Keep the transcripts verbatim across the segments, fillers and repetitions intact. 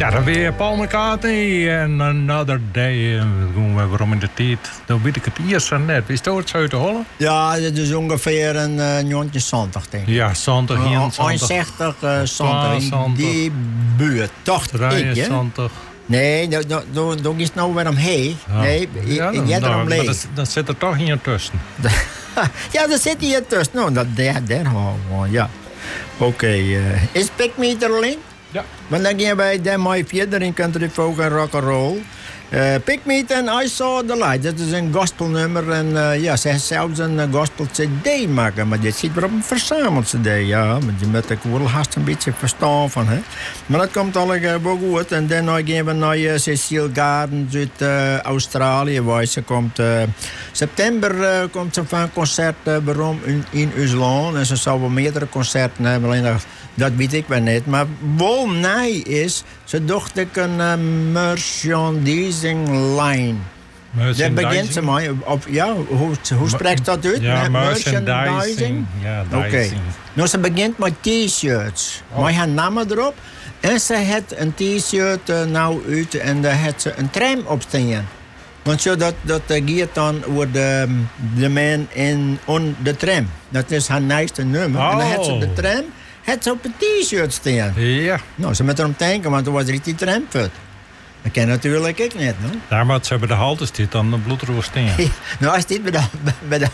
Ja, dan weer Paul McCartney en Another Day. En doen we waarom in de tijd. Dan weet ik het eerst zo net. Is dat het uit te hollen? Ja, het is ongeveer een uh, jongetje zantig, denk ik. Ja, zantig, eenenzestig, uh, zantig, in die buurt. Toch, ik, drieënzestig. Nee, dan is het nou weer omheen. Ja. Nee, ja, ik jij erom leeg. Dan zit er toch hier tussen. Ja, daar zit hier tussen. Nou, dat daar, daar gewoon, ja. Oké, okay, uh, is Pick Me er alleen? Ja. Want dan gaan wij daar mooi verder in country folk en rock and roll. Uh, Pick Me en I Saw the Light. Dat is een gospelnummer. En uh, ja, ze heeft zelfs een uh, gospel cd maken. Maar dit zit weer op een verzameld cd. Ja, maar je moet ik wel haast een beetje verstaan van. Hè. Maar dat komt allemaal wel goed. En dan gaan we naar uh, Cecile Gardens uit uh, Australië. Waar ze komt uh, september uh, komt ze van een concert uh, waarom in, in ons land. En ze zal wel meerdere concerten hebben. Alleen dat, dat weet ik wel niet. Maar wel nee is, ze dacht ik een uh, merchandising line. Daar begint ze maar op. Ja, hoe, hoe spreekt dat uit? Ja, merchandising. merchandising. Ja, Oké. Okay. Nou, ze begint met t-shirts. Oh. Maar haar naam erop. En ze heeft een t-shirt uh, nou uit en daar heeft ze een tram op staan. Want zo dat, dat uh, gaat dan over de, de man in on de tram. Dat is haar nieuwste nummer. Oh. En dan heeft ze de tram het ze op een t-shirt staan. Ja. Nou, ze moeten erom denken, want toen was er die tram voor. Dat ken natuurlijk ik niet, no? Ja, maar ze hebben de haltes dit dan de bloedroos staan. Nou, is dit bij de... Bij de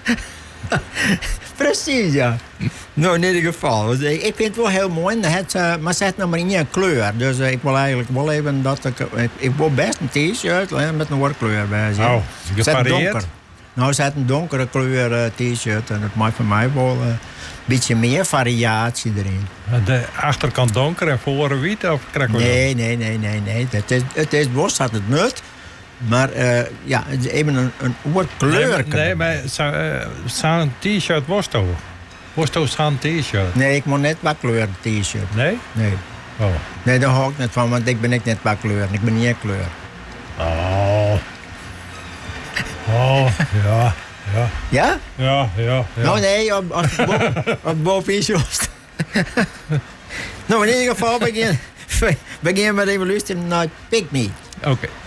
precies, ja. Nou, in ieder geval. Ik vind het wel heel mooi. Het, uh, maar ze heeft nog maar niet een kleur. Dus uh, ik wil eigenlijk wel even dat ik... Ik, ik wil best een t-shirt uh, met een woordkleur bij. Oh, gevarieerd? Nou, ze heeft een donkere kleur uh, t-shirt. En dat maakt voor mij wel een uh, beetje meer variatie erin. De achterkant donker en voren wit? Of krijg we nee, nee, nee, nee, nee. Het is, het is bos, had het nut. Maar uh, ja, het is even een, een woordkleur. Nee, nee, maar zo'n uh, t-shirt was toch? Was toch zo'n t-shirt? Nee, ik moet net wat kleur t-shirt. Nee? Nee. Oh. Nee, daar hou ik niet van, want ik ben niet net wat kleur. Ik ben niet een kleur. Oh. Oh, ja. Ja? Ja? Ja, ja. ja. Nou nee, op, op, op, op boven Nou, in ieder geval begin, begin met even luisteren naar Pick Me. Oké. Okay.